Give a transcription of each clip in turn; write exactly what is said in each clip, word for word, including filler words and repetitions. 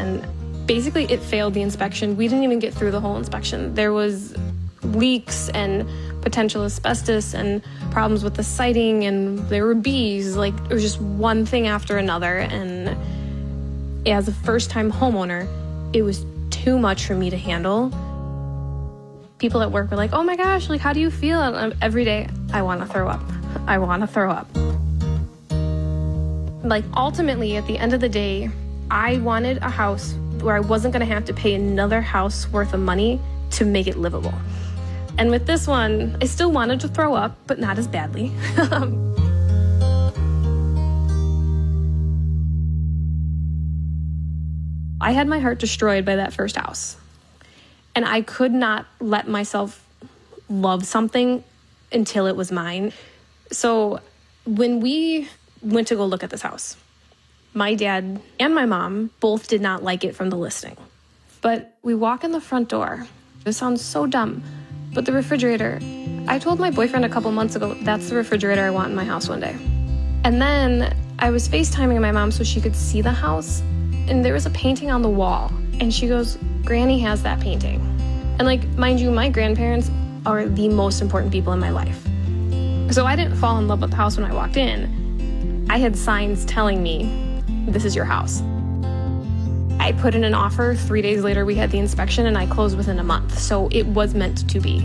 and basically it failed the inspection. We didn't even get through the whole inspection. There was leaks and potential asbestos and problems with the siding, and there were bees. Like, it was just one thing after another. And as a first-time homeowner, it was too much for me to handle. People at work were like, oh my gosh, like, how do you feel? And every day, I want to throw up. I want to throw up. Like, ultimately, at the end of the day, I wanted a house where I wasn't going to have to pay another house worth of money to make it livable. And with this one, I still wanted to throw up, but not as badly. I had my heart destroyed by that first house. And I could not let myself love something until it was mine. So when we went to go look at this house, my dad and my mom both did not like it from the listing. But we walk in the front door. This sounds so dumb, but the refrigerator, I told my boyfriend a couple months ago, that's the refrigerator I want in my house one day. And then I was FaceTiming my mom so she could see the house, and there was a painting on the wall. And she goes, Granny has that painting. And like, mind you, my grandparents are the most important people in my life. So I didn't fall in love with the house when I walked in. I had signs telling me, this is your house. I put in an offer. Three days later, we had the inspection, and I closed within a month. So it was meant to be.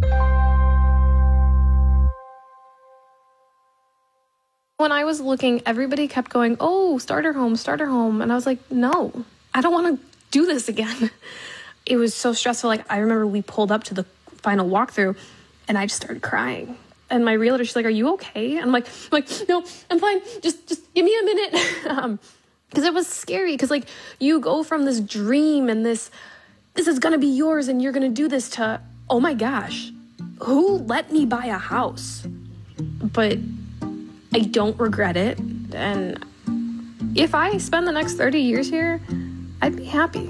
When I was looking, everybody kept going, oh, starter home, starter home. And I was like, no, I don't want to do this again. It was so stressful. Like, I remember we pulled up to the final walkthrough, and I just started crying. And my realtor, she's like, are you okay? And I'm like, I'm like, no, I'm fine. Just, just give me a minute. um, Because it was scary, because, like, you go from this dream and this, this is going to be yours and you're going to do this to, oh, my gosh, who let me buy a house? But I don't regret it. And if I spend the next thirty years here, I'd be happy.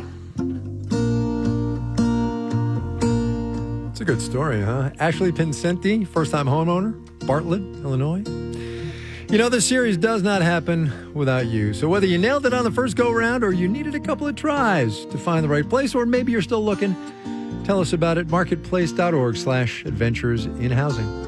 It's a good story, huh? Ashley Pincenti, first-time homeowner, Bartlett, Illinois. You know, this series does not happen without you. So whether you nailed it on the first go-round or you needed a couple of tries to find the right place, or maybe you're still looking, tell us about it. marketplace.org slash adventures in housing.